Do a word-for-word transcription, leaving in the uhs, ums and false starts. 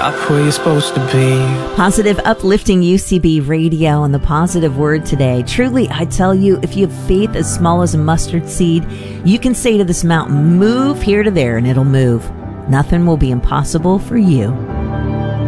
Stop where you're supposed to be. Positive, uplifting U C B radio and the positive word today. Truly, I tell you, if you have faith as small as a mustard seed, you can say to this mountain, move here to there, and it'll move. Nothing will be impossible for you.